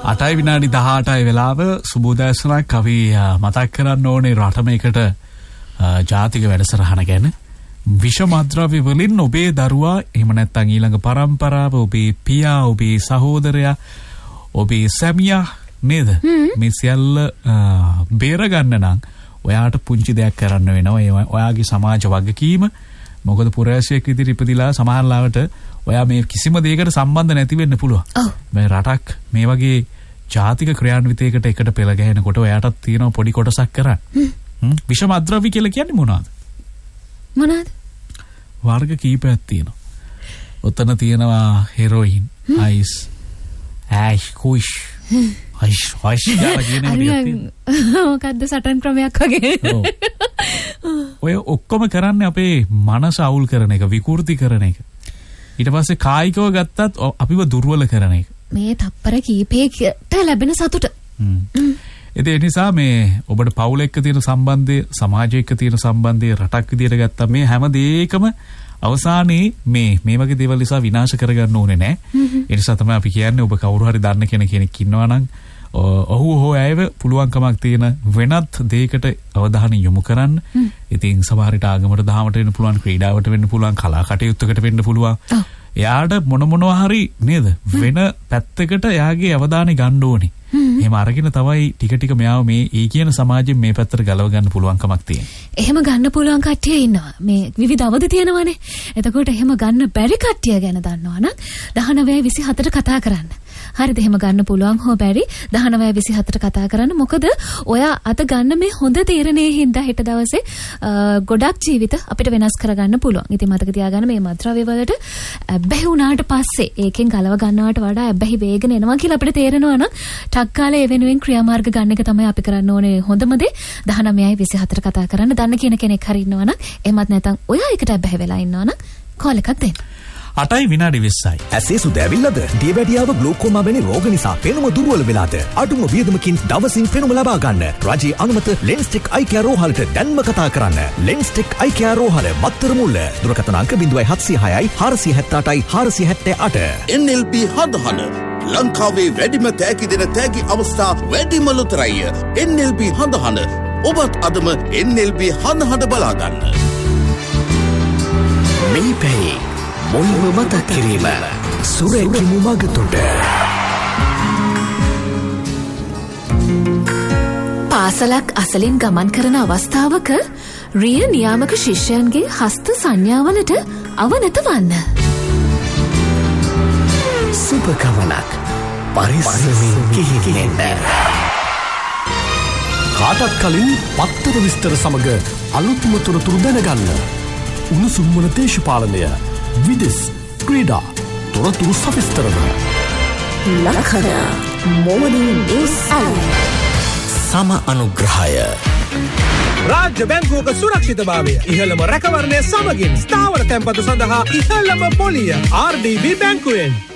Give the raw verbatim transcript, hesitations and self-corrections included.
අටයි විනාඩි දහඅටයි වෙලාව සුබෝදෑසනක් අපි මතක් කරන්න ඕනේ රටමයකට ජාතික වැඩසටහන ගැන. විෂමද්‍රව්‍ය වලින් ඔබේ දරුවා එහෙම නැත්නම් ඊළඟ පරම්පරාව ඔබේ පියා ඔබේ සහෝදරයා ඔබේ සැමියා නේද මේ සියල්ල බේර ගන්න නම් ඔයාට පුංචි දෙයක් කරන්න වෙනවා. ඔයාගේ සමාජ වගකීම. මොකද පුරවැසියෙක් විදිහට ඉපදිලා සමහරවිට ඔයා මේ කිසිම දෙයකට සම්බන්ධ නැති වෙන්න පුළුවන්. මේ රටක් මේ වගේ ජාතික ක්‍රියාන්විතයකට එකට පෙළ ගැහෙනකොට ඔයාටත් තියෙන පොඩි කොටසක් කරන්න. විෂමද්‍රව්‍ය කියලා කියන්නේ මොනවද? මොනවද? වර්ග කීපයක් තියෙනවා. ඔතන තියෙනවා heroin, ice, ash, කුෂ්, ice, ice කියලා කියන්නේ මොකද්ද සටන් ක්‍රමයක් වගේ. ඔය ඔක්කොම කරන්නේ අපේ මනස අවුල් කරන එක, විකෘති කරන එක. ඊට පස්සේ කායිකව ගත්තත් අපිව දුර්වල කරන එක. මේ තප්පර කීපයකට ලැබෙන සතුට. ඒ නිසා මේ ඔබට පවුල එක්ක තියෙන සම්බන්ධය, සමාජය එක්ක තියෙන සම්බන්ධය රටක් විදියට ගත්තා මේ හැම දෙයකම අවසානයේ මේ මේ වගේ දේවල් නිසා විනාශ කරගන්න ඕනේ නෑ. ඒ නිසා තමයි අපි කියන්නේ ඔබ කවුරු හරි දන්න කෙනෙක් කෙනෙක් ඉන්නවා නම් ඔහු හෝ ඇයව පුළුවන්කමක් තියෙන වෙනත් දෙයකට අවධානය යොමු කරන්න. ඉතින් සමහර විට ආගමට දහමට වෙන්න පුළුවන්, ක්‍රීඩාවට වෙන්න පුළුවන්, කලා කටයුත්තකට වෙන්න පුළුවන්. එයාට මොන මොනවා හරි නේද වෙන පැත්තකට එයාගේ අවධානය ගන්න ඕනේ. එහෙම අරගෙන තමයි ටික ටික මෙයාව මේ ඒ කියන සමාජයෙන් මේ පැත්තට ගලව ගන්න පුළුවන්කමක් තියෙනවා. එහෙම ගන්න පුළුවන් කට්ටිය ඉන්නවා. මේ විවිධ අවධි තියෙනවානේ. එතකොට එහෙම ගන්න බැරි කට්ටිය ගැන දන්නවනම් දහනවය විසිහතට කතා කරන්න. හරිද? එහෙම ගන්න පුළුවන් හෝ බැරි දහනවය විසිහතට කතා කරන්න. මොකද ඔයා අත ගන්න මේ හොඳ තීරණයේ හින්දා හෙට දවසේ ගොඩක් ජීවිත අපිට වෙනස් කරගන්න පුළුවන්. ඉතින් මතක තියාගන්න මේ මත්ද්‍රව්‍ය වලට බැහැ වුණාට පස්සේ ඒකෙන් ගලව ගන්නවට වඩා බැහැ වේගන එනවා කියලා අපිට තේරෙනවා නම් ටක්කාලේ ඒ වෙනුවෙන් ක්‍රියාමාර්ග ගන්න එක තමයි අපි කරන්න ඕනේ හොඳම දේ. දහනවයයි විසිහතට කතා කරන්න. දන්න කියන කෙනෙක් හරි ඉන්නවා නම් එහෙමත් නැත්නම් ඔයා එකට බැහැ වෙලා ඉන්නවා නම් කෝල් එකක් දෙන්න. අටයි විනාඩි විස්සයි. ඇසේ සුද ඇවිල්ලාද? දියවැඩියාව ග්ලෝකෝමා වැනි රෝග නිසා පෙනුම දුර්වල වෙලාද? අඩුම වියදමකින් දවසින් පෙනුම ලබා ගන්න. රජයේ අනුමත ලෙන්ස්ටෙක් අයි කෙයා රෝහලට දැන්ම කතා කරන්න. ලෙන්ස්ටෙක් අයි කෙයා රෝහල මත්තර මුල්ල. දුරකථන අංක zero one seven zero six හාරසිය හැත්තඅටයි හාරසිය හැත්තඅට. එන් එල් බී හදහන ලංකාවේ වැඩිම තෑගි දෙන තෑගි අවස්ථා වැඩිම ලොතරැය. එන් එල් බී හදහන ඔබත් අදම එන් එල් බී හදහන බලා ගන්න. මේ පැයි මොල්ම මතක් කිරීම සුරැකිමු මගතුට. පාසලක් අසලින් ගමන් කරන අවස්ථාවක රිය නියාමක ශිෂ්‍යයන්ගේ හස්ත සංඥාවලට අවනත වන්න. සුපකමනක් පරිස්සමින් කිහිගෙන්න. කාටත් කලින් පත්තර විස්තර සමග අලුත්ම තොරතුරු දැනගන්න. උණුසුම් වන දේශපාලනය, විදෙස්, ක්‍රීඩා, තොරතුරු සවිස්තරව. ලක්හන මොවනින් නිවුස් සම අනුග්‍රහය. රාජ්‍ය බැංකුවක සුරක්ෂිතභාවය ඉහළම රැකවරණය සමගින් ස්ථාවර තැන්පතු සඳහා ඉහළම පොලිය ආර් ඩී බී බැංකුවෙන්.